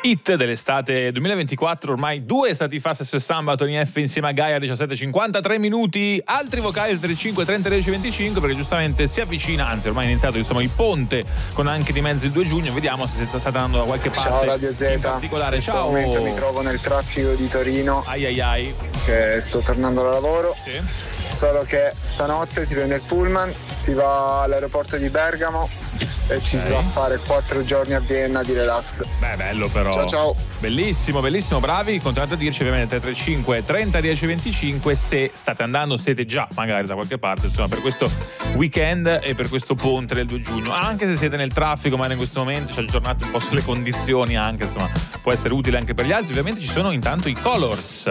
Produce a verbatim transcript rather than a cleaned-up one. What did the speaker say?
Hit dell'estate duemilaventiquattro, ormai due estati fa, Sesso e Samba, Tony F insieme a Gaia, diciassette e cinquantantatré minuti, altri vocali tre cinque trenta tredici venticinque, perché giustamente si avvicina, anzi ormai è iniziato insomma il ponte con anche di mezzo il due giugno, vediamo se state andando da qualche parte. Ciao Radio Z, in particolare. in Ciao. questo momento mi trovo nel traffico di Torino, ai ai ai, che sto tornando da lavoro, sì. Solo che stanotte si prende il pullman, si va all'aeroporto di Bergamo e ci Okay. si va a fare quattro giorni a Vienna di relax. Beh, bello però. Ciao ciao. Bellissimo, bellissimo, bravi. Continuate a dirci ovviamente tre tre cinque trenta dieci venticinque se state andando, siete già magari da qualche parte, insomma, per questo weekend e per questo ponte del due giugno. Anche se siete nel traffico, magari in questo momento ci aggiornate un po' sulle condizioni, anche insomma, può essere utile anche per gli altri. Ovviamente ci sono intanto i Colors.